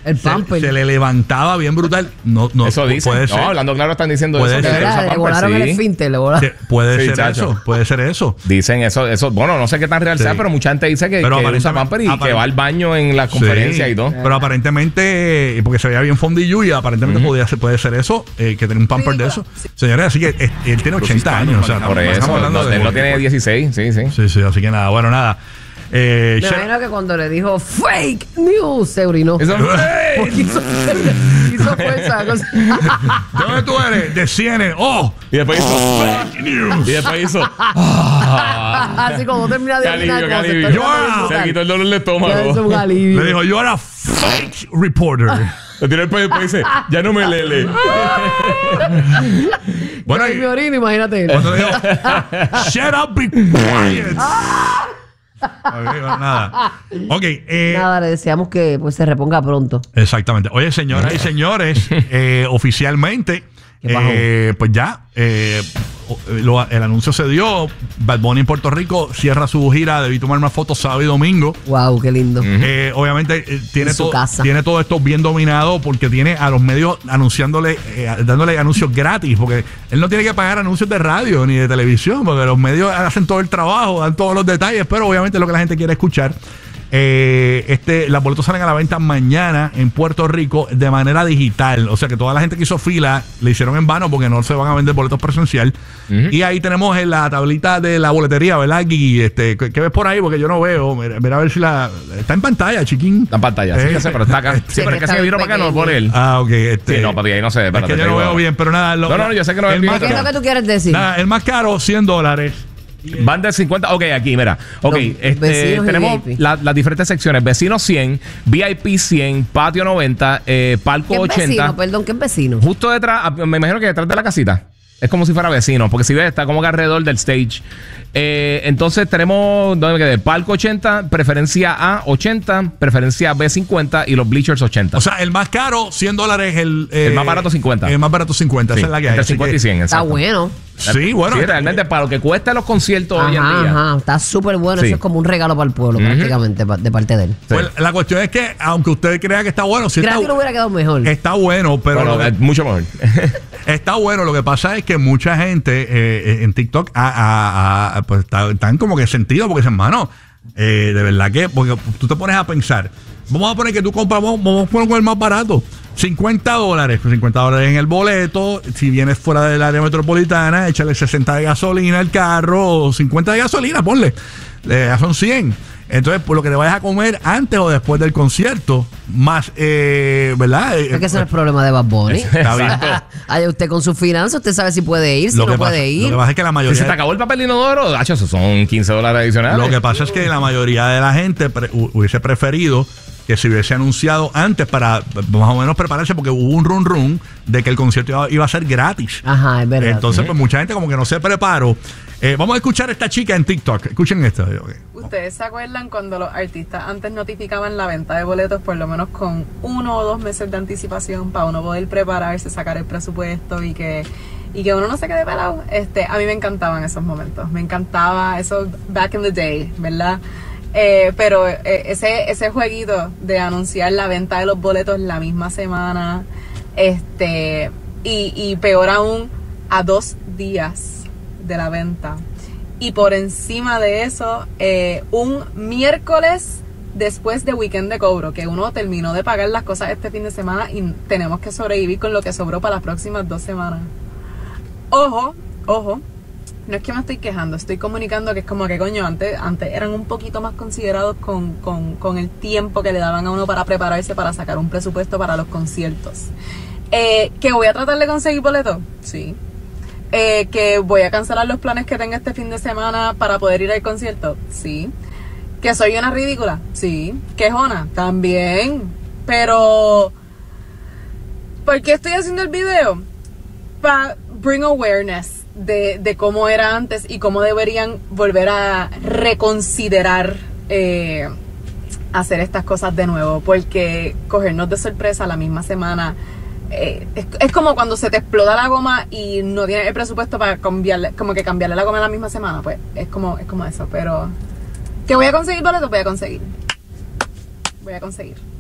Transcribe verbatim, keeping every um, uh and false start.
El pamper. Se, se le levantaba bien brutal. No, no, eso dice. Puede no, ser. hablando claro, están diciendo Puede eso. ser. Era, le volaron el esfínter, le volaron. Puede Sí, ser chacho. eso, puede ser eso. Dicen eso, eso. Bueno, no sé qué tan real Sí. sea, pero mucha gente dice que, Pero que usa pamper y aparent- que va al baño en la conferencia Sí, y todo. Pero aparentemente, porque se veía bien fondillo y aparentemente Uh-huh. podía ser, puede ser eso, eh, que tiene un pamper de eso. Sí. Señores, así que eh, él tiene ochenta años. O sea, Por estamos eso, hablando no, de- él no tiene dieciséis, sí, sí. Sí, sí, así que nada, bueno, nada. Eh, Me Sher- imagino que cuando le dijo fake news, se orinó. Eso, Porque hizo, hizo fuerza. cosa. ¿De dónde tú eres? De C N N. ¡Oh! y después hizo fake news. Y después hizo. ah, Así como termina de Qué alivio, orinar, qué como se alivio. está tratando de Se quitó el dolor de Ya es estómago. un alivio. Le dijo, yo era fake reporter. Le tiró el pelo y después dice, ya no me lele. Bueno, Ahí y me orino, imagínate. cuando le dijo, shut up, be quiet. Ok, bueno, nada. Ok, eh, Nada, le deseamos que pues se reponga pronto. exactamente. Oye, señoras y señores, eh, oficialmente, ¿Qué pasó? eh, pues ya, eh, lo- el anuncio se dio. Bad Bunny en Puerto Rico cierra su gira. Debí tomar más fotos sábado y domingo. Wow, qué lindo. Eh, obviamente eh, tiene, En su todo, casa. tiene todo esto bien dominado porque tiene a los medios anunciándole, eh, dándole anuncios gratis, porque él no tiene que pagar anuncios de radio ni de televisión, porque los medios hacen todo el trabajo, dan todos los detalles, pero obviamente es lo que la gente quiere escuchar. Eh, este, las boletos salen a la venta mañana en Puerto Rico de manera digital. O sea que toda la gente que hizo fila le hicieron en vano porque no se van a vender boletos presencial. Ujú. Y ahí tenemos en la tablita de la boletería, ¿verdad, Gui? Este, ¿qué, qué ves por ahí? Porque yo no veo. Mira, mira a ver si la. Está en pantalla, chiquín. Está en pantalla, sí, Eh, que sé, pero está acá. Sí, Sí, pero es que está si me viro bien para acá no pequeño. por él. Ah, ok. Este, Sí, no, papi, ahí no sé. es Espérate, que yo te no digo. veo bien, pero nada. lo- No, no, yo sé que no ves el bien, más ¿Qué es lo caro- que tú quieres decir? Nada, el más caro, cien dólares. Van de cincuenta. Ok, aquí, mira. Ok, Los este, vecinos y tenemos V I P. la- las diferentes secciones: vecinos cien, V I P cien, patio noventa, eh, palco ¿Qué es ochenta. vecino? Perdón, ¿qué es vecino? Justo detrás, ah, me imagino que detrás de la casita. Es como si fuera vecino, porque si ves, está como que alrededor del stage. Eh, entonces tenemos, ¿dónde me quedé? Palco ochenta, preferencia A ochenta, preferencia B cincuenta y los bleachers ochenta. O sea, el más caro, cien dólares. El, eh, El más barato, cincuenta. El más barato, cincuenta. Sí, Esa es la que hay. entre Así cincuenta que- y cien, Está exacto. bueno. Sí, bueno. Sí, realmente para lo que cuesta los conciertos hoy en Ajá, día. ajá. Está súper bueno. Sí. Eso es como un regalo para el pueblo, prácticamente, pa- de parte de él. Pues la cuestión es que, aunque usted crea que está bueno, si Gratis está, lo hubiera quedado mejor. está bueno, pero Bueno, lo que- es mucho mejor. está bueno. Lo que pasa es que mucha gente eh, en TikTok ah, ah, ah, pues está- están como que sentido porque dicen, hermano, eh, de verdad que, porque tú te pones a pensar, vamos a poner que tú compras, vamos, vamos a poner con el más barato, cincuenta dólares, cincuenta dólares en el boleto. Si vienes fuera del área metropolitana, échale sesenta de gasolina al carro, o cincuenta de gasolina, ponle, eh, ya son cien. Entonces, por lo que te vayas a comer antes o después del concierto, más, eh, ¿verdad? Eh, Es que ese no es el problema de Bad Bunny. Está bien. Allá usted con sus finanzas, usted sabe si puede ir, si Lo no que pasa- puede Lo ir. que pasa es que la Si mayoría. se te acabó el papel de inodoro, hacho, eso son quince dólares adicionales. Lo que pasa es que la mayoría de la gente pre- hu- hubiese preferido que se hubiese anunciado antes para más o menos prepararse, porque hubo un run run de que el concierto iba, iba a ser gratis. Ajá, es verdad. Entonces, pues mucha gente como que no se preparó. Eh, vamos a escuchar a esta chica en TikTok. Escuchen esto. Ok. ¿Ustedes se acuerdan cuando los artistas antes notificaban la venta de boletos por lo menos con uno o dos meses de anticipación para uno poder prepararse, sacar el presupuesto y que, y que uno no se quede pelado? Este, a mí me encantaban esos momentos. Me encantaba eso back in the day, ¿verdad? Eh, pero eh, ese, ese jueguito de anunciar la venta de los boletos la misma semana, este, y, y peor aún, a dos días de la venta. Y por encima de eso, eh, un miércoles después de weekend de cobro, que uno terminó de pagar las cosas este fin de semana y tenemos que sobrevivir con lo que sobró para las próximas dos semanas. Ojo, ojo. No es que me estoy quejando, estoy comunicando que es como que coño, antes, antes eran un poquito más considerados con, con, con el tiempo que le daban a uno para prepararse, para sacar un presupuesto para los conciertos. Eh, ¿Que voy a tratar de conseguir boletos? Sí. Eh, ¿Que voy a cancelar los planes que tenga este fin de semana para poder ir al concierto? Sí. ¿Que soy una ridícula? Sí. ¿Quejona? También. Pero ¿por qué estoy haciendo el video? Para bring awareness De, de cómo era antes y cómo deberían volver a reconsiderar eh, hacer estas cosas de nuevo, porque cogernos de sorpresa la misma semana eh, es, es como cuando se te explota la goma y no tienes el presupuesto para cambiarle, como que cambiarle la goma la misma semana, pues es como, es como eso. Pero que voy a conseguir boletos, voy a conseguir voy a conseguir